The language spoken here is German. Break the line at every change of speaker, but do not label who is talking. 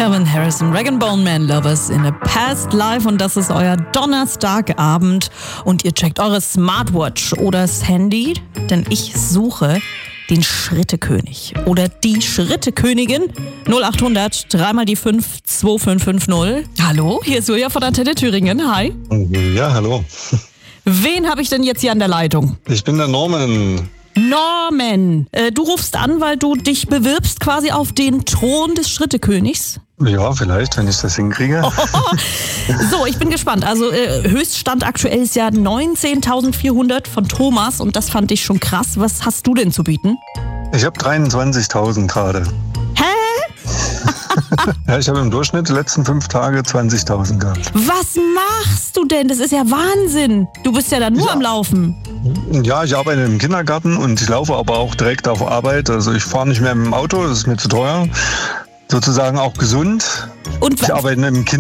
Calvin Harrison, Rag & Bone Man Lovers in a Past Life, und das ist euer Donnerstagabend und ihr checkt eure Smartwatch oder das Handy, denn ich suche den Schrittekönig oder die Schrittekönigin. 0800 3 mal die 5 2550. Hallo, hier ist Julia von Antenne Thüringen. Hi.
Ja, hallo.
Wen habe ich denn jetzt hier an der Leitung?
Ich bin der Norman.
Norman, du rufst an, weil du dich bewirbst quasi auf den Thron des Schrittekönigs.
Ja, vielleicht, wenn ich das hinkriege.
So, ich bin gespannt. Also Höchststand aktuell ist ja 19.400 von Thomas und das fand ich schon krass. Was hast du denn zu bieten?
Ich habe 23.000 gerade.
Hä?
Ja, ich habe im Durchschnitt die letzten 5 Tage 20.000 gehabt.
Was machst du denn? Das ist ja Wahnsinn. Du bist ja dann nur am Laufen.
Ja, ich arbeite im Kindergarten und ich laufe aber auch direkt auf Arbeit. Also ich fahre nicht mehr mit dem Auto, das ist mir zu teuer. Sozusagen auch gesund.
Und
ich arbeite im Kindergarten.